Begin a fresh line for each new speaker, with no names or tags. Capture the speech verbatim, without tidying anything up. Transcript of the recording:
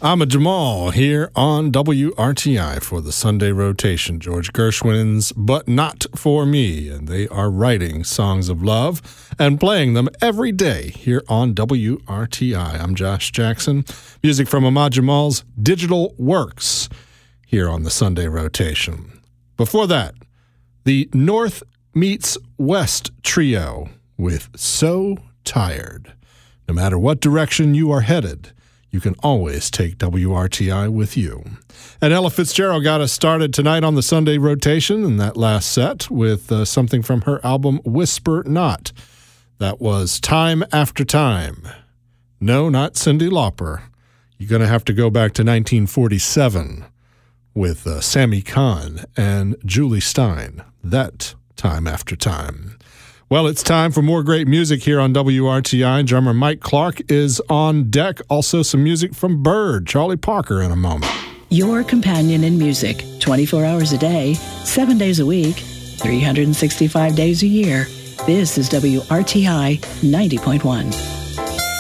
I'm a Jamal here on W R T I for the Sunday rotation. George Gershwin's But Not For Me, and they are writing songs of love and playing them every day here on W R T I. I'm Josh Jackson. Music from Ahmad Jamal's Digital Works here on the Sunday rotation. Before that, the North Meets West Trio with So Tired. No matter what direction you are headed, you can always take W R T I with you. And Ella Fitzgerald got us started tonight on the Sunday rotation in that last set with uh, something from her album Whisper Not. That was Time After Time. No, not Cyndi Lauper. You're going to have to go back to nineteen forty-seven with uh, Sammy Kahn and Julie Stein. That Time After Time. Well, it's time for more great music here on W R T I. Drummer Mike Clark is on deck. Also some music from Bird, Charlie Parker in a moment.
Your companion in music, twenty-four hours a day, seven days a week, three hundred sixty-five days a year. This is W R T I ninety point one.